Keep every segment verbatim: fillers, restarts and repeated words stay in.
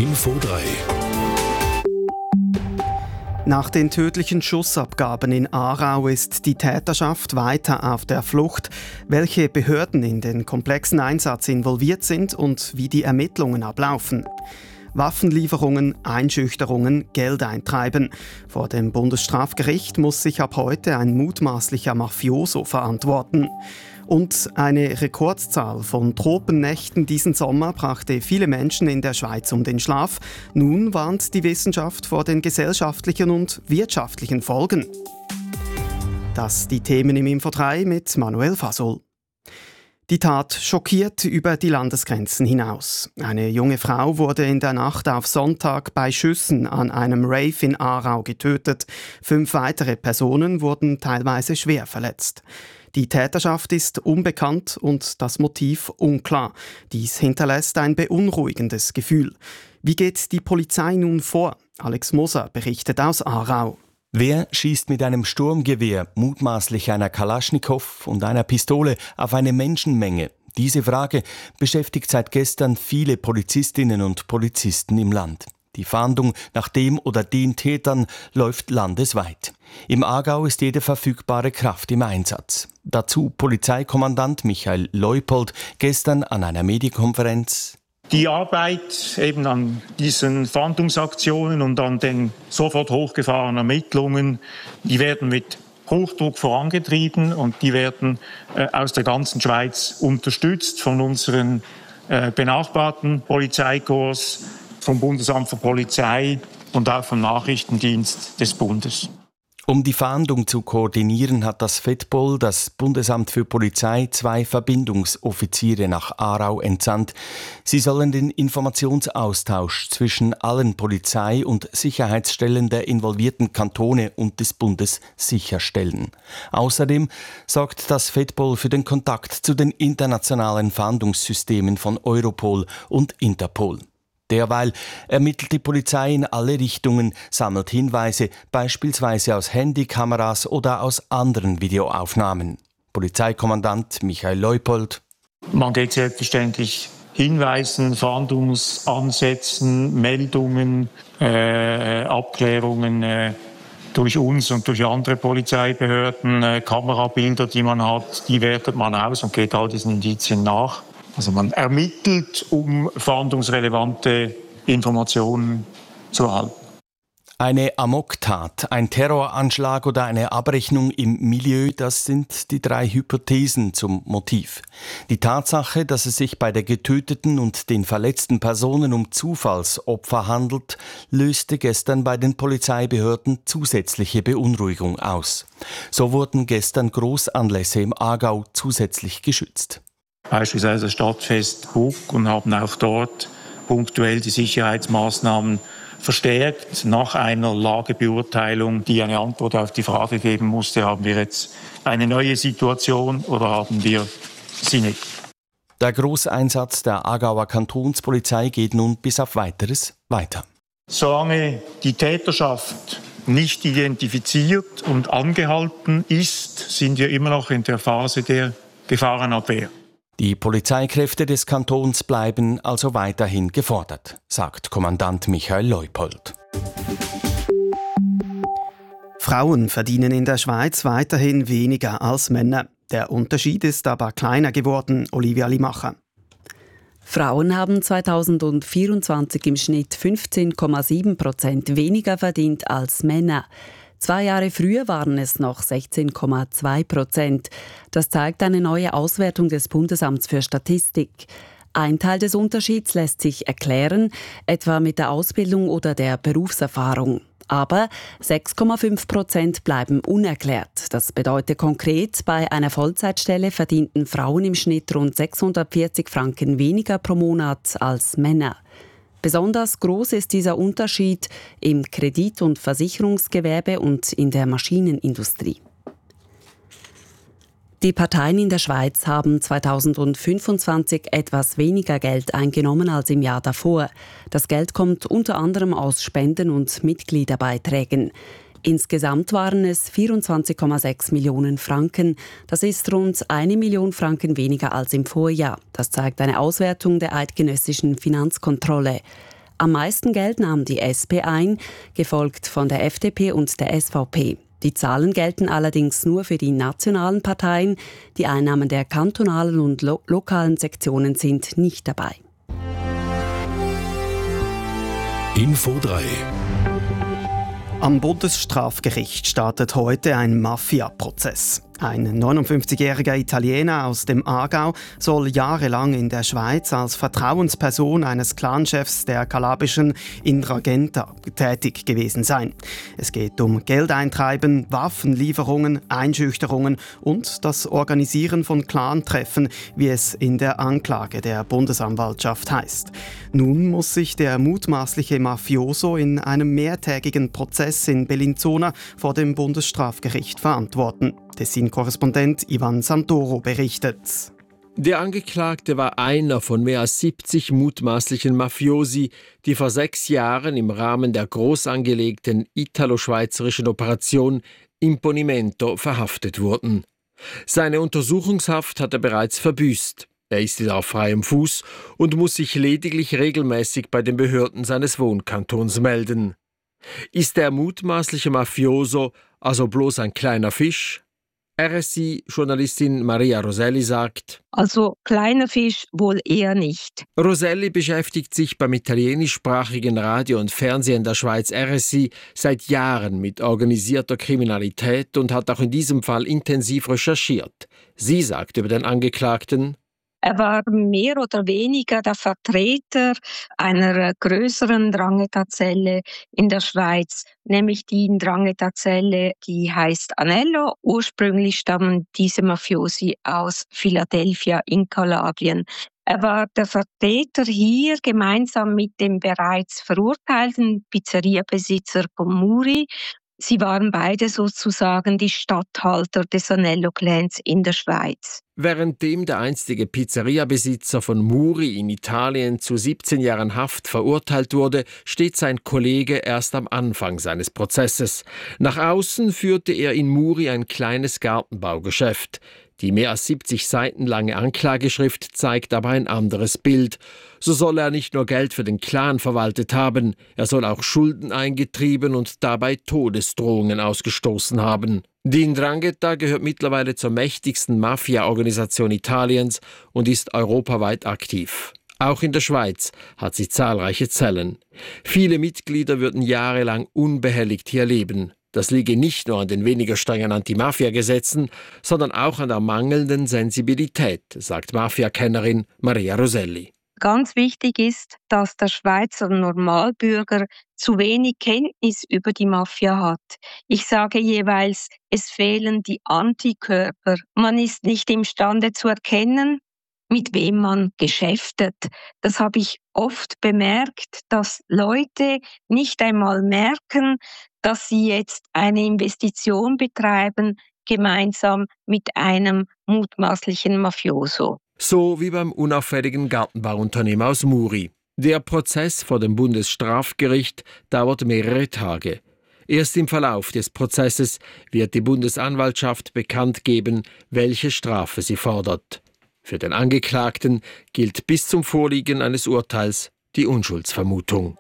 Info drei. Nach den tödlichen Schussabgaben in Aarau ist die Täterschaft weiter auf der Flucht. Welche Behörden in den komplexen Einsatz involviert sind und wie die Ermittlungen ablaufen. Waffenlieferungen, Einschüchterungen, Geld eintreiben. Vor dem Bundesstrafgericht muss sich ab heute ein mutmaßlicher Mafioso verantworten. Und eine Rekordzahl von Tropennächten diesen Sommer brachte viele Menschen in der Schweiz um den Schlaf. Nun warnt die Wissenschaft vor den gesellschaftlichen und wirtschaftlichen Folgen. Das die Themen im Info drei mit Manuel Fasol. Die Tat schockiert über die Landesgrenzen hinaus. Eine junge Frau wurde in der Nacht auf Sonntag bei Schüssen an einem Rave in Aarau getötet. Fünf weitere Personen wurden teilweise schwer verletzt. Die Täterschaft ist unbekannt und das Motiv unklar. Dies hinterlässt ein beunruhigendes Gefühl. Wie geht die Polizei nun vor? Alex Moser berichtet aus Aarau. Wer schießt mit einem Sturmgewehr, mutmaßlich einer Kalaschnikow und einer Pistole auf eine Menschenmenge? Diese Frage beschäftigt seit gestern viele Polizistinnen und Polizisten im Land. Die Fahndung nach dem oder den Tätern läuft landesweit. Im Aargau ist jede verfügbare Kraft im Einsatz. Dazu Polizeikommandant Michael Leupold gestern an einer Medienkonferenz. Die Arbeit eben an diesen Fahndungsaktionen und an den sofort hochgefahrenen Ermittlungen, die werden mit Hochdruck vorangetrieben und die werden äh, aus der ganzen Schweiz unterstützt von unseren äh, benachbarten Polizeikorps, vom Bundesamt für Polizei und auch vom Nachrichtendienst des Bundes. Um die Fahndung zu koordinieren, hat das FEDPOL, das Bundesamt für Polizei, zwei Verbindungsoffiziere nach Aarau entsandt. Sie sollen den Informationsaustausch zwischen allen Polizei- und Sicherheitsstellen der involvierten Kantone und des Bundes sicherstellen. Außerdem sorgt das FEDPOL für den Kontakt zu den internationalen Fahndungssystemen von Europol und Interpol. Derweil ermittelt die Polizei in alle Richtungen, sammelt Hinweise, beispielsweise aus Handykameras oder aus anderen Videoaufnahmen. Polizeikommandant Michael Leupold. Man geht selbstverständlich Hinweisen, Fahndungsansätzen, Meldungen, äh, Abklärungen äh, durch uns und durch andere Polizeibehörden, äh, Kamerabilder, die man hat, die wertet man aus und geht all diesen Indizien nach. Also man ermittelt, um fahndungsrelevante Informationen zu erhalten. Eine Amoktat, ein Terroranschlag oder eine Abrechnung im Milieu, das sind die drei Hypothesen zum Motiv. Die Tatsache, dass es sich bei der getöteten und den verletzten Personen um Zufallsopfer handelt, löste gestern bei den Polizeibehörden zusätzliche Beunruhigung aus. So wurden gestern Großanlässe im Aargau zusätzlich geschützt. Beispielsweise das Stadtfest Bug und haben auch dort punktuell die Sicherheitsmaßnahmen verstärkt. Nach einer Lagebeurteilung, die eine Antwort auf die Frage geben musste, haben wir jetzt eine neue Situation oder haben wir sie nicht. Der Großeinsatz der Aargauer Kantonspolizei geht nun bis auf Weiteres weiter. Solange die Täterschaft nicht identifiziert und angehalten ist, sind wir immer noch in der Phase der Gefahrenabwehr. Die Polizeikräfte des Kantons bleiben also weiterhin gefordert, sagt Kommandant Michael Leupold. Frauen verdienen in der Schweiz weiterhin weniger als Männer. Der Unterschied ist aber kleiner geworden, Olivia Limacher. Frauen haben zweitausendvierundzwanzig im Schnitt fünfzehn Komma sieben Prozent weniger verdient als Männer. Zwei Jahre früher waren es noch sechzehn Komma zwei Prozent. Das zeigt eine neue Auswertung des Bundesamts für Statistik. Ein Teil des Unterschieds lässt sich erklären, etwa mit der Ausbildung oder der Berufserfahrung. Aber sechs Komma fünf Prozent bleiben unerklärt. Das bedeutet konkret, bei einer Vollzeitstelle verdienten Frauen im Schnitt rund sechshundertvierzig Franken weniger pro Monat als Männer. Besonders groß ist dieser Unterschied im Kredit- und Versicherungsgewerbe und in der Maschinenindustrie. Die Parteien in der Schweiz haben zweitausendfünfundzwanzig etwas weniger Geld eingenommen als im Jahr davor. Das Geld kommt unter anderem aus Spenden und Mitgliederbeiträgen. Insgesamt waren es vierundzwanzig Komma sechs Millionen Franken. Das ist rund eine Million Franken weniger als im Vorjahr. Das zeigt eine Auswertung der eidgenössischen Finanzkontrolle. Am meisten Geld nahm die S P ein, gefolgt von der F D P und der S V P. Die Zahlen gelten allerdings nur für die nationalen Parteien. Die Einnahmen der kantonalen und lo- lokalen Sektionen sind nicht dabei. Info drei. Am Bundesstrafgericht startet heute ein Mafia-Prozess. Ein neunundfünfzigjähriger Italiener aus dem Aargau soll jahrelang in der Schweiz als Vertrauensperson eines Clanchefs der kalabrischen Ndrangheta tätig gewesen sein. Es geht um Geldeintreiben, Waffenlieferungen, Einschüchterungen und das Organisieren von Clantreffen, wie es in der Anklage der Bundesanwaltschaft heißt. Nun muss sich der mutmaßliche Mafioso in einem mehrtägigen Prozess in Bellinzona vor dem Bundesstrafgericht verantworten. Tessin-Korrespondent Ivan Santoro berichtet. Der Angeklagte war einer von mehr als siebzig mutmaßlichen Mafiosi, die vor sechs Jahren im Rahmen der groß angelegten italo-schweizerischen Operation Imponimento verhaftet wurden. Seine Untersuchungshaft hat er bereits verbüßt. Er ist wieder auf freiem Fuß und muss sich lediglich regelmäßig bei den Behörden seines Wohnkantons melden. Ist der mutmaßliche Mafioso also bloß ein kleiner Fisch? R S I-Journalistin Maria Roselli sagt: Also kleiner Fisch wohl eher nicht. Roselli beschäftigt sich beim italienischsprachigen Radio und Fernsehen der Schweiz R S I seit Jahren mit organisierter Kriminalität und hat auch in diesem Fall intensiv recherchiert. Sie sagt über den Angeklagten: Er war mehr oder weniger der Vertreter einer größeren Ndrangheta-Zelle in der Schweiz, nämlich die Ndrangheta-Zelle, die heißt Anello. Ursprünglich stammen diese Mafiosi aus Philadelphia in Kalabrien. Er war der Vertreter hier gemeinsam mit dem bereits verurteilten Pizzeriabesitzer Pomuri. Sie waren beide sozusagen die Statthalter des Anello-Clans in der Schweiz. Währenddem der einstige Pizzeriabesitzer von Muri in Italien zu siebzehn Jahren Haft verurteilt wurde, steht sein Kollege erst am Anfang seines Prozesses. Nach außen führte er in Muri ein kleines Gartenbaugeschäft. Die mehr als siebzig Seiten lange Anklageschrift zeigt aber ein anderes Bild. So soll er nicht nur Geld für den Clan verwaltet haben, er soll auch Schulden eingetrieben und dabei Todesdrohungen ausgestoßen haben. Die Ndrangheta gehört mittlerweile zur mächtigsten Mafia-Organisation Italiens und ist europaweit aktiv. Auch in der Schweiz hat sie zahlreiche Zellen. Viele Mitglieder würden jahrelang unbehelligt hier leben. Das liege nicht nur an den weniger strengen Anti-Mafia-Gesetzen, sondern auch an der mangelnden Sensibilität, sagt Mafia-Kennerin Maria Roselli. Ganz wichtig ist, dass der Schweizer Normalbürger zu wenig Kenntnis über die Mafia hat. Ich sage jeweils, es fehlen die Antikörper. Man ist nicht imstande zu erkennen, mit wem man geschäftet. Das habe ich oft bemerkt, dass Leute nicht einmal merken, dass sie jetzt eine Investition betreiben, gemeinsam mit einem mutmaßlichen Mafioso. So wie beim unauffälligen Gartenbauunternehmer aus Muri. Der Prozess vor dem Bundesstrafgericht dauert mehrere Tage. Erst im Verlauf des Prozesses wird die Bundesanwaltschaft bekannt geben, welche Strafe sie fordert. Für den Angeklagten gilt bis zum Vorliegen eines Urteils die Unschuldsvermutung.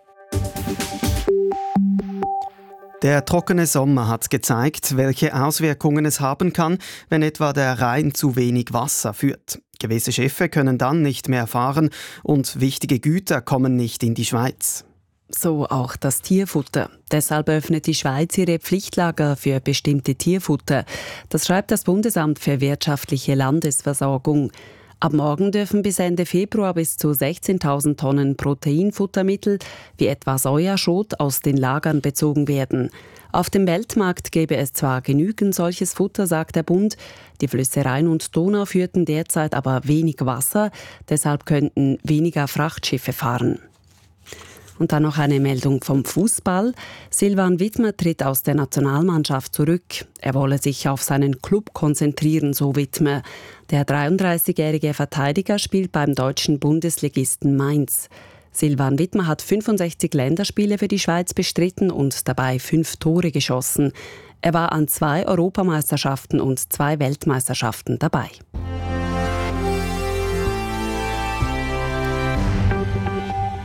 Der trockene Sommer hat gezeigt, welche Auswirkungen es haben kann, wenn etwa der Rhein zu wenig Wasser führt. Gewisse Schiffe können dann nicht mehr fahren und wichtige Güter kommen nicht in die Schweiz. So auch das Tierfutter. Deshalb öffnet die Schweiz ihre Pflichtlager für bestimmte Tierfutter. Das schreibt das Bundesamt für wirtschaftliche Landesversorgung. Ab morgen dürfen bis Ende Februar bis zu sechzehntausend Tonnen Proteinfuttermittel wie etwa Sojaschot aus den Lagern bezogen werden. Auf dem Weltmarkt gäbe es zwar genügend solches Futter, sagt der Bund. Die Flüsse Rhein und Donau führten derzeit aber wenig Wasser, deshalb könnten weniger Frachtschiffe fahren. Und dann noch eine Meldung vom Fußball. Silvan Widmer tritt aus der Nationalmannschaft zurück. Er wolle sich auf seinen Club konzentrieren, so Widmer. Der dreiunddreißigjährige Verteidiger spielt beim deutschen Bundesligisten Mainz. Silvan Widmer hat fünfundsechzig Länderspiele für die Schweiz bestritten und dabei fünf Tore geschossen. Er war an zwei Europameisterschaften und zwei Weltmeisterschaften dabei.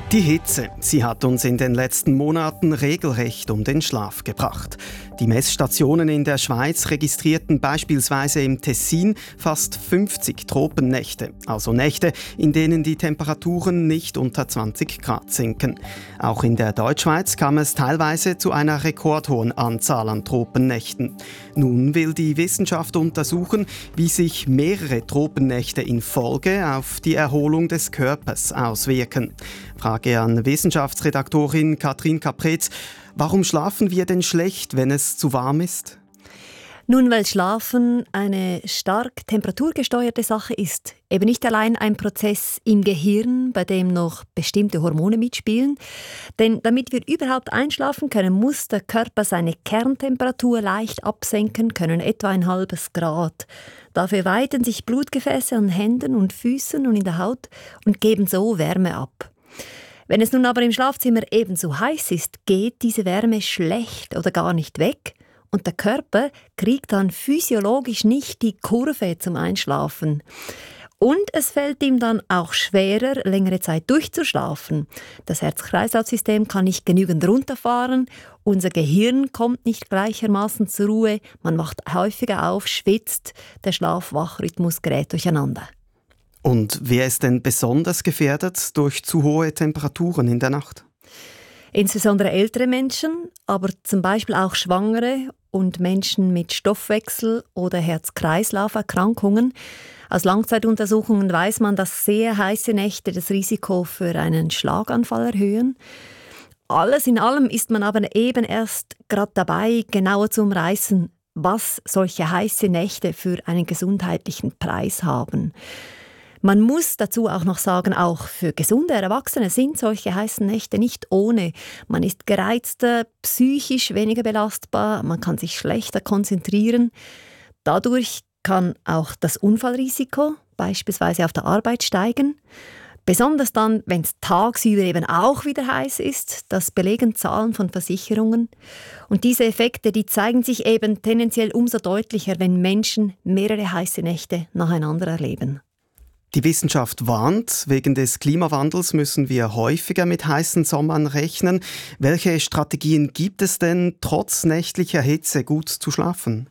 Die Hitze, sie hat uns in den letzten Monaten regelrecht um den Schlaf gebracht. Die Messstationen in der Schweiz registrierten beispielsweise im Tessin fast fünfzig Tropennächte, also Nächte, in denen die Temperaturen nicht unter zwanzig Grad sinken. Auch in der Deutschschweiz kam es teilweise zu einer rekordhohen Anzahl an Tropennächten. Nun will die Wissenschaft untersuchen, wie sich mehrere Tropennächte in Folge auf die Erholung des Körpers auswirken. Frage an Wissenschaftsredaktorin Katrin Kapretz: Warum schlafen wir denn schlecht, wenn es zu warm ist? Nun, weil Schlafen eine stark temperaturgesteuerte Sache ist. Eben nicht allein ein Prozess im Gehirn, bei dem noch bestimmte Hormone mitspielen. Denn damit wir überhaupt einschlafen können, muss der Körper seine Kerntemperatur leicht absenken können, etwa ein halbes Grad. Dafür weiten sich Blutgefäße an Händen und Füßen und in der Haut und geben so Wärme ab. Wenn es nun aber im Schlafzimmer ebenso heiß ist, geht diese Wärme schlecht oder gar nicht weg und der Körper kriegt dann physiologisch nicht die Kurve zum Einschlafen. Und es fällt ihm dann auch schwerer, längere Zeit durchzuschlafen. Das Herz-Kreislauf-System kann nicht genügend runterfahren, unser Gehirn kommt nicht gleichermaßen zur Ruhe, man wacht häufiger auf, schwitzt, der Schlaf-Wach-Rhythmus gerät durcheinander. Und wer ist denn besonders gefährdet durch zu hohe Temperaturen in der Nacht? Insbesondere ältere Menschen, aber zum Beispiel auch Schwangere und Menschen mit Stoffwechsel- oder Herz-Kreislauf-Erkrankungen. Aus Langzeituntersuchungen weiß man, dass sehr heiße Nächte das Risiko für einen Schlaganfall erhöhen. Alles in allem ist man aber eben erst gerade dabei, genauer zu umreißen, was solche heiße Nächte für einen gesundheitlichen Preis haben. Man muss dazu auch noch sagen, auch für gesunde Erwachsene sind solche heißen Nächte nicht ohne. Man ist gereizter, psychisch weniger belastbar, man kann sich schlechter konzentrieren. Dadurch kann auch das Unfallrisiko beispielsweise auf der Arbeit steigen. Besonders dann, wenn es tagsüber eben auch wieder heiß ist. Das belegen Zahlen von Versicherungen. Und diese Effekte, die zeigen sich eben tendenziell umso deutlicher, wenn Menschen mehrere heiße Nächte nacheinander erleben. Die Wissenschaft warnt, wegen des Klimawandels müssen wir häufiger mit heißen Sommern rechnen. Welche Strategien gibt es denn, trotz nächtlicher Hitze gut zu schlafen?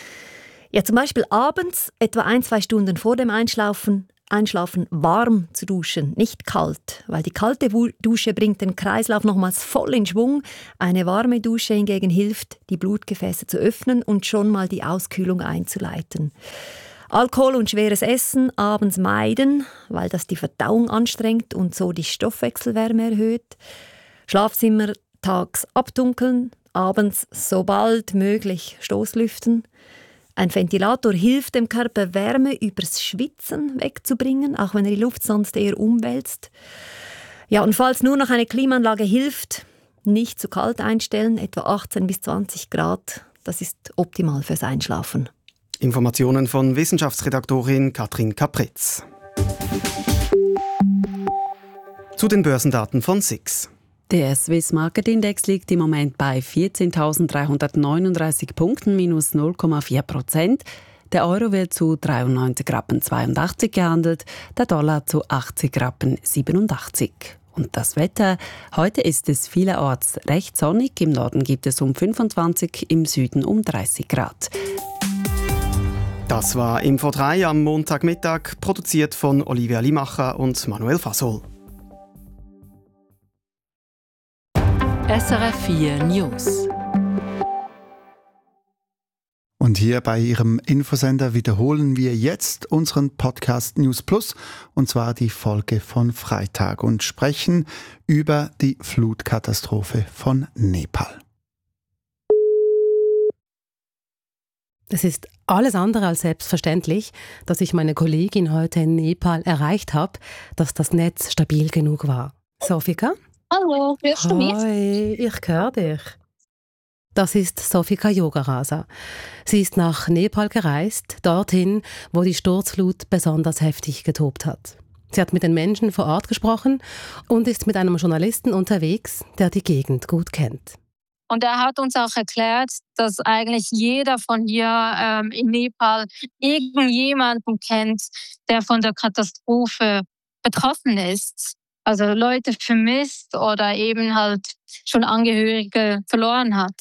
Ja, zum Beispiel abends, etwa ein, zwei Stunden vor dem Einschlafen, Einschlafen warm zu duschen, nicht kalt. Weil die kalte Dusche bringt den Kreislauf nochmals voll in Schwung. Eine warme Dusche hingegen hilft, die Blutgefäße zu öffnen und schon mal die Auskühlung einzuleiten. Alkohol und schweres Essen abends meiden, weil das die Verdauung anstrengt und so die Stoffwechselwärme erhöht. Schlafzimmer tags abdunkeln, abends sobald möglich Stoßlüften. Ein Ventilator hilft dem Körper, Wärme übers Schwitzen wegzubringen, auch wenn er die Luft sonst eher umwälzt. Ja, und falls nur noch eine Klimaanlage hilft, nicht zu kalt einstellen, etwa achtzehn bis zwanzig Grad. Das ist optimal fürs Einschlafen. Informationen von Wissenschaftsredaktorin Katrin Kapretz. Zu den Börsendaten von S I X. Der Swiss Market Index liegt im Moment bei vierzehntausenddreihundertneununddreißig Punkten, minus null Komma vier Prozent. Der Euro wird zu dreiundneunzig Rappen zweiundachtzig gehandelt, der Dollar zu achtzig Rappen siebenundachtzig. Und das Wetter? Heute ist es vielerorts recht sonnig. Im Norden gibt es um fünfundzwanzig, im Süden um dreißig Grad. Das war Info drei am Montagmittag, produziert von Olivia Limacher und Manuel Fasol. S R F vier News. Und hier bei Ihrem Infosender wiederholen wir jetzt unseren Podcast News Plus, und zwar die Folge von Freitag, und sprechen über die Flutkatastrophe von Nepal. Es ist alles andere als selbstverständlich, dass ich meine Kollegin heute in Nepal erreicht habe, dass das Netz stabil genug war. Sofika? Hallo, hörst du mich? Hi, ich höre dich. Das ist Sofika Yogarasa. Sie ist nach Nepal gereist, dorthin, wo die Sturzflut besonders heftig getobt hat. Sie hat mit den Menschen vor Ort gesprochen und ist mit einem Journalisten unterwegs, der die Gegend gut kennt. Und er hat uns auch erklärt, dass eigentlich jeder von hier ähm, in Nepal irgendjemanden kennt, der von der Katastrophe betroffen ist. also Leute vermisst oder eben halt schon Angehörige verloren hat.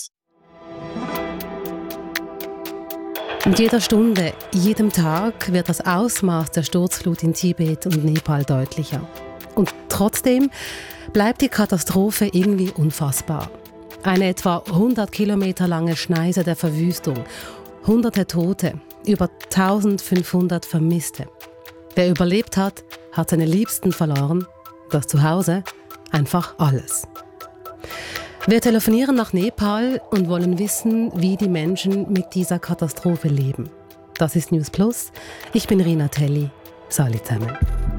Mit jeder Stunde, jedem Tag wird das Ausmaß der Sturzflut in Tibet und Nepal deutlicher. Und trotzdem bleibt die Katastrophe irgendwie unfassbar. Eine etwa hundert Kilometer lange Schneise der Verwüstung, hunderte Tote, über eintausendfünfhundert Vermisste. Wer überlebt hat, hat seine Liebsten verloren, das Zuhause, einfach alles. Wir telefonieren nach Nepal und wollen wissen, wie die Menschen mit dieser Katastrophe leben. Das ist News Plus. Ich bin Rina Telli. Salut zusammen.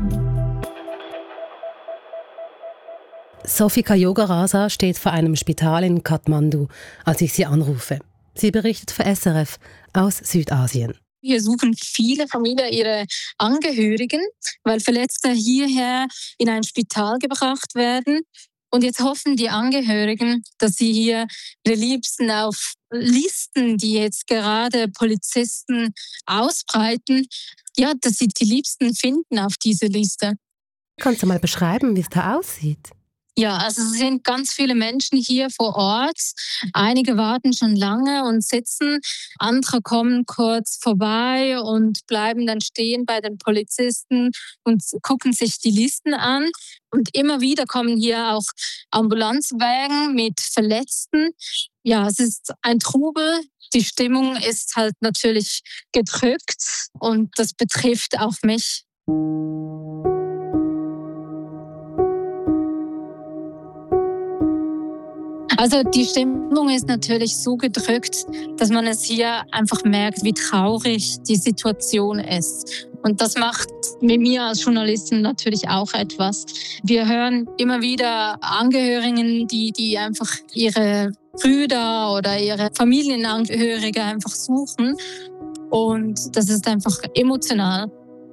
Sofika Yogarasa steht vor einem Spital in Kathmandu, als ich sie anrufe. Sie berichtet für S R F aus Südasien. Hier suchen viele Familien ihre Angehörigen, weil Verletzte hierher in ein Spital gebracht werden. Und jetzt hoffen die Angehörigen, dass sie hier ihre Liebsten auf Listen, die jetzt gerade Polizisten ausbreiten, ja, dass sie die Liebsten finden auf diese Liste. Kannst du mal beschreiben, wie es da aussieht? Ja, also es sind ganz viele Menschen hier vor Ort. Einige warten schon lange und sitzen. Andere kommen kurz vorbei und bleiben dann stehen bei den Polizisten und gucken sich die Listen an. Und immer wieder kommen hier auch Ambulanzwagen mit Verletzten. Ja, es ist ein Trubel. Die Stimmung ist halt natürlich gedrückt und das betrifft auch mich. Also die Stimmung ist natürlich so gedrückt, dass man es hier einfach merkt, wie traurig die Situation ist. Und das macht mit mir als Journalistin natürlich auch etwas. Wir hören immer wieder Angehörigen, die, die einfach ihre Brüder oder ihre Familienangehörige einfach suchen. Und das ist einfach emotional.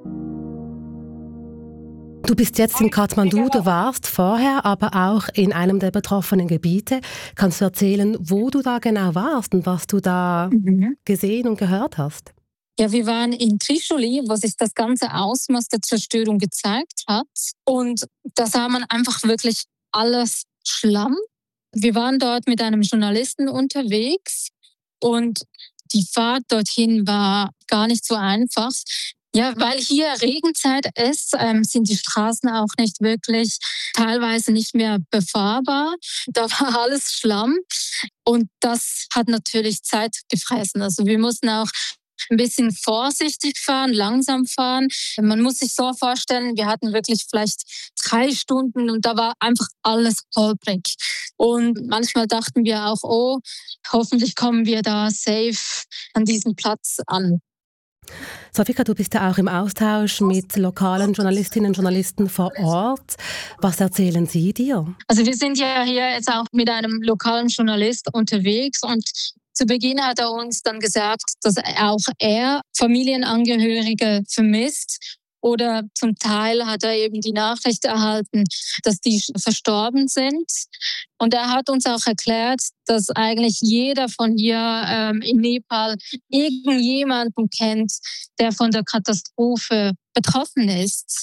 Du bist jetzt in Kathmandu, du warst vorher aber auch in einem der betroffenen Gebiete. Kannst du erzählen, wo du da genau warst und was du da mhm. gesehen und gehört hast? Ja, wir waren in Trishuli, wo sich das ganze Ausmaß der Zerstörung gezeigt hat. Und da sah man einfach wirklich alles Schlamm. Wir waren dort mit einem Journalisten unterwegs und die Fahrt dorthin war gar nicht so einfach. Ja, weil hier Regenzeit ist, ähm, sind die Straßen auch nicht wirklich, teilweise nicht mehr befahrbar. Da war alles Schlamm und das hat natürlich Zeit gefressen. Also wir mussten auch ein bisschen vorsichtig fahren, langsam fahren. Man muss sich so vorstellen, wir hatten wirklich vielleicht drei Stunden und da war einfach alles holprig. Und manchmal dachten wir auch, oh, hoffentlich kommen wir da safe an diesem Platz an. Sofika, du bist ja auch im Austausch mit lokalen Journalistinnen und Journalisten vor Ort. Was erzählen sie dir? Also wir sind ja hier jetzt auch mit einem lokalen Journalist unterwegs und zu Beginn hat er uns dann gesagt, dass auch er Familienangehörige vermisst. Oder zum Teil hat er eben die Nachricht erhalten, dass die verstorben sind. Und er hat uns auch erklärt, dass eigentlich jeder von hier ähm, in Nepal irgendjemanden kennt, der von der Katastrophe betroffen ist.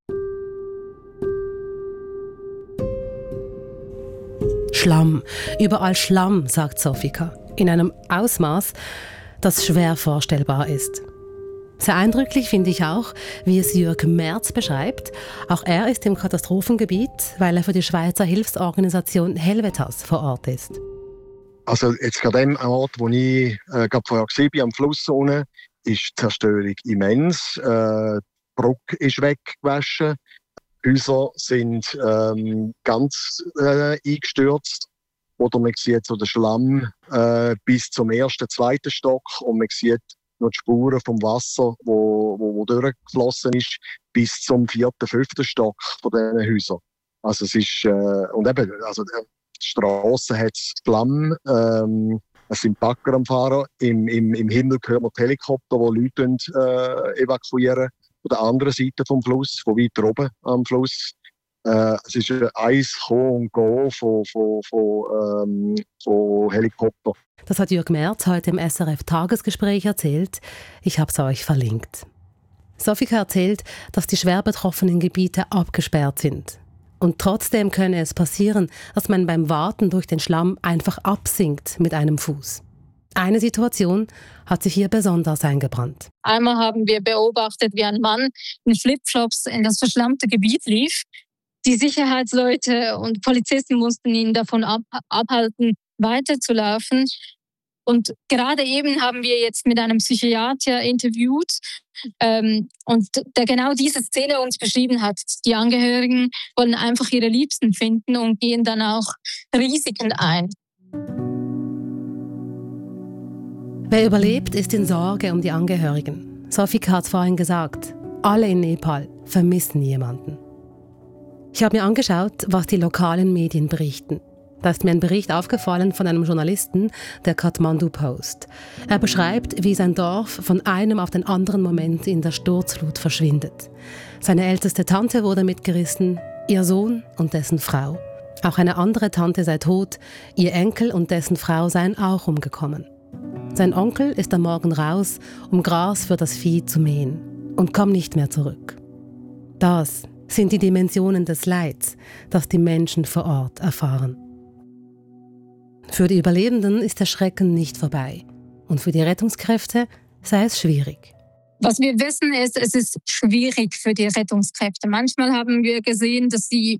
Schlamm, überall Schlamm, sagt Sofika, in einem Ausmaß, das schwer vorstellbar ist. Sehr eindrücklich finde ich auch, wie es Jürg Merz beschreibt. Auch er ist im Katastrophengebiet, weil er für die Schweizer Hilfsorganisation Helvetas vor Ort ist. Also jetzt gerade an dem Ort, wo ich äh, gerade vorher gesehen bin, am Fluss unten, ist die Zerstörung immens. Äh, die Brücke ist weggewaschen. Häuser sind ähm, ganz äh, eingestürzt. Oder man sieht so den Schlamm äh, bis zum ersten, zweiten Stock und man sieht noch die Spuren vom Wasser, wo, wo, wo durchgeflossen ist, bis zum vierten, fünften Stock von diesen Häusern. Also es ist, äh, und eben, also die Strasse hat Flammen, ähm, es sind Bagger am Fahren, im, im, im Himmel hören wir die Helikopter, die Leute äh, evakuieren, von der anderen Seite vom Fluss, von weiter oben am Fluss. Äh, es ist ein Eis, Kommen und Gehen von, von, von, ähm, von Helikoptern. Das hat Jürg Merz heute im S R F-Tagesgespräch erzählt. Ich habe es euch verlinkt. Sofika erzählt, dass die schwer betroffenen Gebiete abgesperrt sind. Und trotzdem könne es passieren, dass man beim Warten durch den Schlamm einfach absinkt mit einem Fuß. Eine Situation hat sich hier besonders eingebrannt. Einmal haben wir beobachtet, wie ein Mann in Flipflops in das verschlammte Gebiet lief. Die Sicherheitsleute und Polizisten mussten ihn davon ab- abhalten, weiterzulaufen. Und gerade eben haben wir jetzt mit einem Psychiater interviewt, ähm, und der genau diese Szene uns beschrieben hat. Die Angehörigen wollen einfach ihre Liebsten finden und gehen dann auch Risiken ein. Wer überlebt, ist in Sorge um die Angehörigen. Sofika hat es vorhin gesagt, alle in Nepal vermissen jemanden. Ich habe mir angeschaut, was die lokalen Medien berichten. Da ist mir ein Bericht aufgefallen von einem Journalisten der Kathmandu Post. Er beschreibt, wie sein Dorf von einem auf den anderen Moment in der Sturzflut verschwindet. Seine älteste Tante wurde mitgerissen, ihr Sohn und dessen Frau. Auch eine andere Tante sei tot, ihr Enkel und dessen Frau seien auch umgekommen. Sein Onkel ist am Morgen raus, um Gras für das Vieh zu mähen und kam nicht mehr zurück. Das sind die Dimensionen des Leids, das die Menschen vor Ort erfahren. Für die Überlebenden ist der Schrecken nicht vorbei und für die Rettungskräfte sei es schwierig. Was wir wissen ist, es ist schwierig für die Rettungskräfte. Manchmal haben wir gesehen, dass sie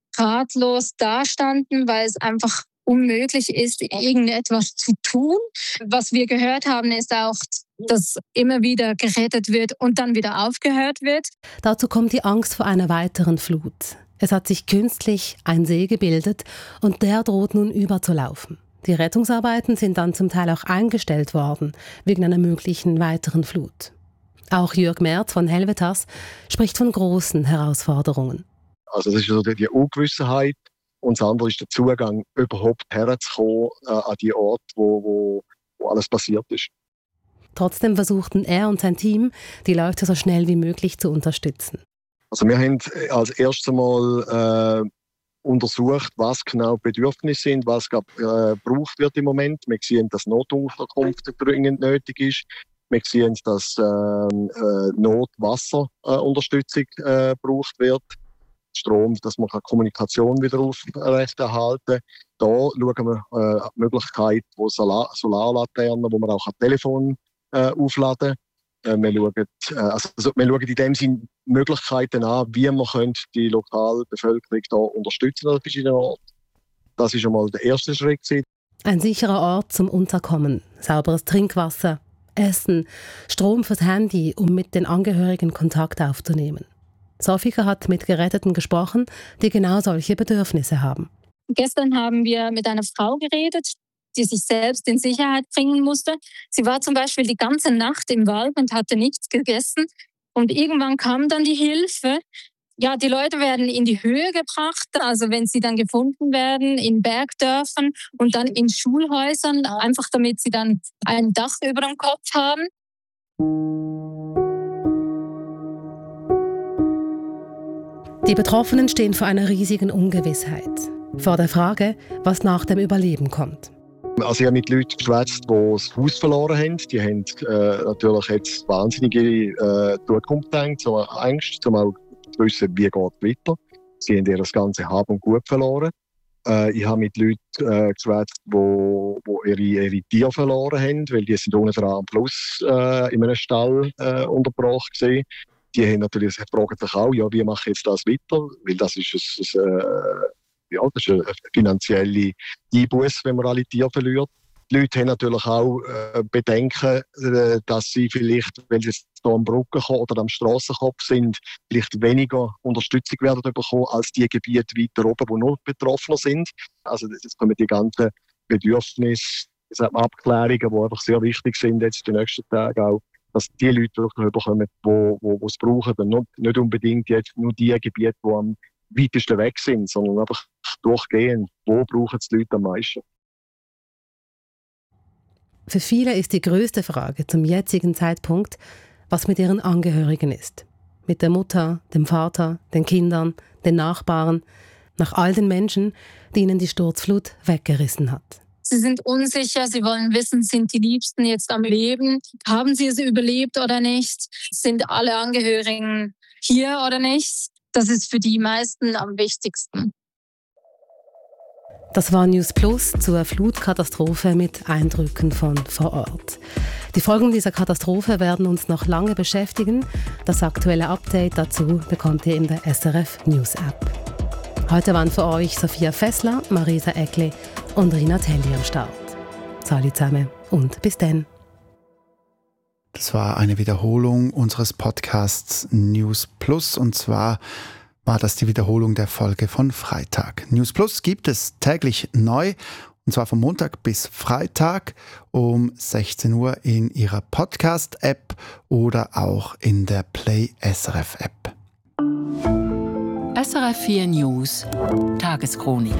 ratlos dastanden, weil es einfach unmöglich ist, irgendetwas zu tun. Was wir gehört haben, ist auch, dass immer wieder gerettet wird und dann wieder aufgehört wird. Dazu kommt die Angst vor einer weiteren Flut. Es hat sich künstlich ein See gebildet und der droht nun überzulaufen. Die Rettungsarbeiten sind dann zum Teil auch eingestellt worden, wegen einer möglichen weiteren Flut. Auch Jörg Merz von Helvetas spricht von großen Herausforderungen. Also das ist also die Ungewissenheit und das andere ist der Zugang, überhaupt herzukommen äh, an die Orte, wo, wo, wo alles passiert ist. Trotzdem versuchten er und sein Team, die Leute so schnell wie möglich zu unterstützen. Also wir haben als erstes Mal äh, untersucht, was genau die Bedürfnisse sind, was äh, gebraucht wird im Moment. Wir sehen, dass Notunterkunft dringend nötig ist. Wir sehen, dass äh, äh, Notwasserunterstützung äh, gebraucht wird. Strom, dass man Kommunikation wieder aufrechterhalten kann. Da schauen wir äh, die Möglichkeit, wo Solar- Solarlaternen, wo man auch ein Telefon äh, aufladen kann. Äh, wir, schauen, äh, also, wir schauen in dem Sinne Möglichkeiten an, wie man die lokale Bevölkerung da unterstützen an verschiedenen Orten. Das war schon mal der erste Schritt. Ein sicherer Ort zum Unterkommen, sauberes Trinkwasser, Essen, Strom fürs Handy, um mit den Angehörigen Kontakt aufzunehmen. Sofika hat mit Geretteten gesprochen, die genau solche Bedürfnisse haben. Gestern haben wir mit einer Frau geredet, die sich selbst in Sicherheit bringen musste. Sie war zum Beispiel die ganze Nacht im Wald und hatte nichts gegessen. Und irgendwann kam dann die Hilfe. Ja, die Leute werden in die Höhe gebracht, also wenn sie dann gefunden werden, in Bergdörfern und dann in Schulhäusern, einfach damit sie dann ein Dach über dem Kopf haben. Die Betroffenen stehen vor einer riesigen Ungewissheit. Vor der Frage, was nach dem Überleben kommt. Also ich habe mit Leuten geschwätzt, die das Haus verloren haben. Die haben äh, natürlich jetzt wahnsinnige äh, Zukunft, so Angst, um auch zu wissen, wie geht es weiter. Sie haben ihr das ganze Hab und Gut verloren. Äh, ich habe mit Leuten äh, geschwätzt, die ihre, ihre Tiere verloren haben, weil die sind unten dran am Fluss äh, in einem Stall äh, untergebracht gewesen. Die haben natürlich fragen sich auch, ja, wie mache ich jetzt das weiter? Weil das ist ein, ein, ja, das ist eine finanzielle Einbuße, wenn man alle Tiere verliert. Die Leute haben natürlich auch äh, Bedenken, äh, dass sie vielleicht, wenn sie jetzt hier am Brückenkopf oder am Strassenkopf sind, vielleicht weniger Unterstützung werden bekommen als die Gebiete weiter oben, die noch betroffener sind. Also jetzt kommen die ganzen Bedürfnisse, Abklärungen, die einfach sehr wichtig sind jetzt in den nächsten Tagen auch, dass die Leute wirklich bekommen, die es brauchen. Und nicht unbedingt jetzt nur die Gebiete, die am weitesten weg sind, sondern einfach durchgehen, wo brauchen es die Leute am meisten. Für viele ist die größte Frage zum jetzigen Zeitpunkt, was mit ihren Angehörigen ist. Mit der Mutter, dem Vater, den Kindern, den Nachbarn, nach all den Menschen, die ihnen die Sturzflut weggerissen hat. Sie sind unsicher, sie wollen wissen, sind die Liebsten jetzt am Leben? Haben sie es überlebt oder nicht? Sind alle Angehörigen hier oder nicht? Das ist für die meisten am wichtigsten. Das war News Plus zur Flutkatastrophe mit Eindrücken von vor Ort. Die Folgen dieser Katastrophe werden uns noch lange beschäftigen. Das aktuelle Update dazu bekommt ihr in der S R F News App. Heute waren für euch Sophia Fessler, Marisa Eckli und Rina Telli am Start. Salut zusammen und bis dann. Das war eine Wiederholung unseres Podcasts News Plus, und zwar war das die Wiederholung der Folge von Freitag. News Plus gibt es täglich neu, und zwar von Montag bis Freitag um sechzehn Uhr in Ihrer Podcast-App oder auch in der Play S R F App. S R F vier News Tageschronik.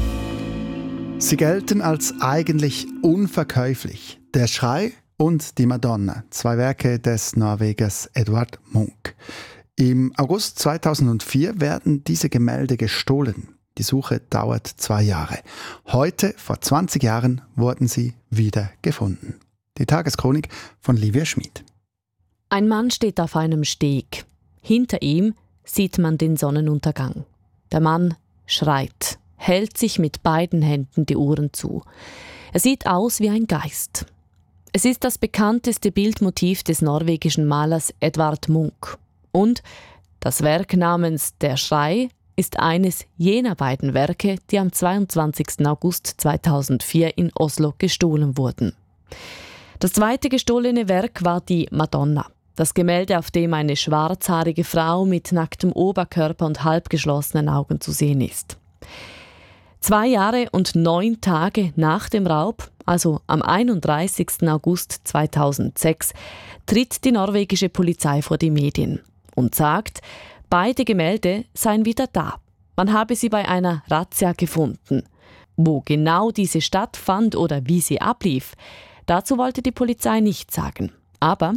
Sie gelten als eigentlich unverkäuflich. Der Schrei und die Madonna, zwei Werke des Norwegers Edvard Munch. Im August zweitausendvier werden diese Gemälde gestohlen. Die Suche dauert zwei Jahre. Heute, vor zwanzig Jahren, wurden sie wieder gefunden. Die Tageschronik von Livia Schmid. Ein Mann steht auf einem Steg. Hinter ihm sieht man den Sonnenuntergang. Der Mann schreit, hält sich mit beiden Händen die Ohren zu. Er sieht aus wie ein Geist. Es ist das bekannteste Bildmotiv des norwegischen Malers Edvard Munch. Und das Werk namens Der Schrei ist eines jener beiden Werke, die am zweiundzwanzigsten August zweitausendvier in Oslo gestohlen wurden. Das zweite gestohlene Werk war die Madonna. Das Gemälde, auf dem eine schwarzhaarige Frau mit nacktem Oberkörper und halbgeschlossenen Augen zu sehen ist. Zwei Jahre und neun Tage nach dem Raub, also am einunddreißigsten August zweitausendsechs, tritt die norwegische Polizei vor die Medien und sagt, beide Gemälde seien wieder da. Man habe sie bei einer Razzia gefunden. Wo genau diese stattfand oder wie sie ablief, dazu wollte die Polizei nichts sagen. Aber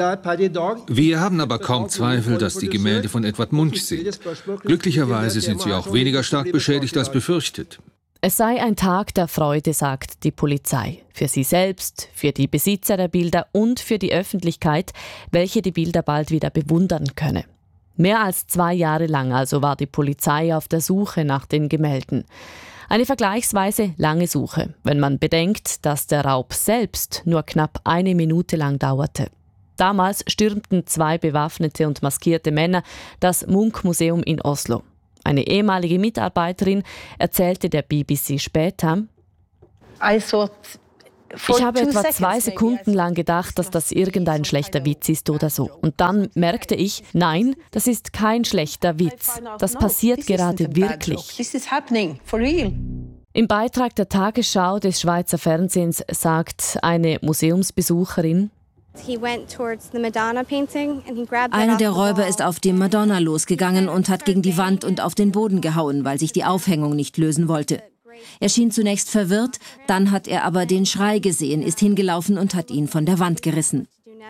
wir haben aber kaum Zweifel, dass die Gemälde von Edvard Munch sind. Glücklicherweise sind sie auch weniger stark beschädigt als befürchtet. Es sei ein Tag der Freude, sagt die Polizei. Für sie selbst, für die Besitzer der Bilder und für die Öffentlichkeit, welche die Bilder bald wieder bewundern könne. Mehr als zwei Jahre lang also war die Polizei auf der Suche nach den Gemälden. Eine vergleichsweise lange Suche, wenn man bedenkt, dass der Raub selbst nur knapp eine Minute lang dauerte. Damals stürmten zwei bewaffnete und maskierte Männer das Munch-Museum in Oslo. Eine ehemalige Mitarbeiterin erzählte der B B C später: Ich habe etwa zwei Sekunden lang gedacht, dass das irgendein schlechter Witz ist oder so. Und dann merkte ich, nein, das ist kein schlechter Witz. Das passiert gerade wirklich. Im Beitrag der Tagesschau des Schweizer Fernsehens sagt eine Museumsbesucherin: Einer der Räuber ist auf die Madonna losgegangen und hat gegen die Wand und auf den Boden gehauen, weil sich die Aufhängung nicht lösen wollte. Er schien zunächst verwirrt, dann hat er aber den Schrei gesehen, ist hingelaufen und hat ihn von der Wand gerissen.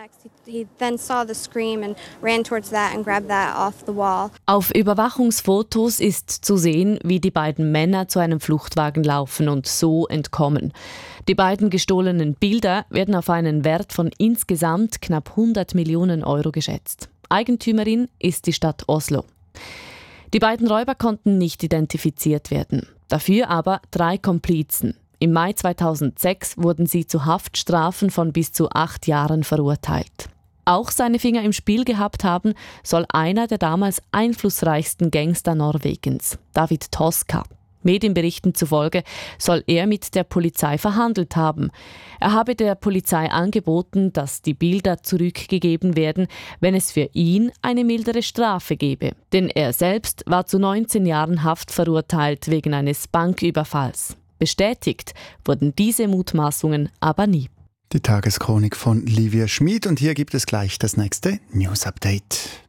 Auf Überwachungsfotos ist zu sehen, wie die beiden Männer zu einem Fluchtwagen laufen und so entkommen. Die beiden gestohlenen Bilder werden auf einen Wert von insgesamt knapp hundert Millionen Euro geschätzt. Eigentümerin ist die Stadt Oslo. Die beiden Räuber konnten nicht identifiziert werden. Dafür aber drei Komplizen. Im Mai zweitausendsechs wurden sie zu Haftstrafen von bis zu acht Jahren verurteilt. Auch seine Finger im Spiel gehabt haben soll einer der damals einflussreichsten Gangster Norwegens, David Toska. Medienberichten zufolge soll er mit der Polizei verhandelt haben. Er habe der Polizei angeboten, dass die Bilder zurückgegeben werden, wenn es für ihn eine mildere Strafe gebe. Denn er selbst war zu neunzehn Jahren Haft verurteilt wegen eines Banküberfalls. Bestätigt wurden diese Mutmaßungen aber nie. Die Tageschronik von Livia Schmid, und hier gibt es gleich das nächste News Update.